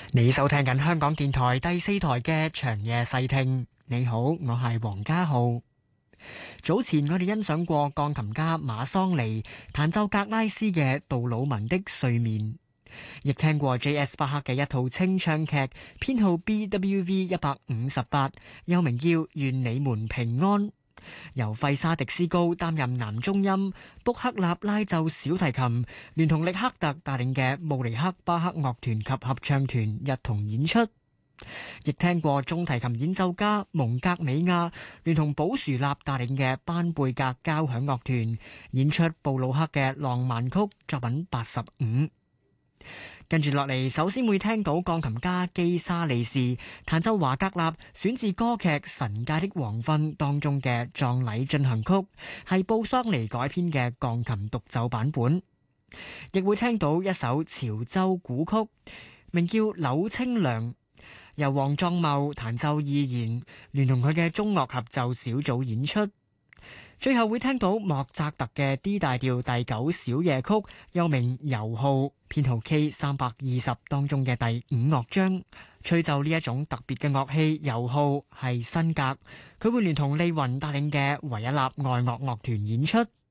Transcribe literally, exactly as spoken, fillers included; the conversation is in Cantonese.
你收聽緊香港電台第四台嘅長夜細聽。你好，我係黃家浩。早前我哋欣賞過鋼琴家馬桑尼彈奏格拉斯嘅杜魯文的睡眠，亦聽過 J S 巴克嘅一套清唱劇，編號 B W V 一百五十八，又名叫《願你們平安》，由費沙迪斯高擔任男中音，卜克納拉奏小提琴，聯同力克特帶領嘅慕尼黑巴克樂團及合唱團一同演出。亦聽過中提琴演奏家蒙格美亞聯同保殊納帶領嘅班貝格交響樂團演出布魯克嘅浪漫曲作品八十五。跟住落嚟，首先會聽到鋼琴家基沙利士彈奏華格納選自歌劇《神界的黃昏》當中嘅葬禮進行曲，係布桑尼改編嘅鋼琴獨奏版本。亦會聽到一首潮州古曲，名叫《柳清涼》，由黃壯茂彈奏二弦，聯同佢嘅中樂合奏小組演出。最後會聽到莫扎特嘅 D 大調第九小夜曲，又名遊號，編號 K 三百二十當中嘅第五樂章。吹奏呢一種特別嘅樂器，遊號係新格，佢會聯同利雲帶領嘅維也納愛樂樂團演出。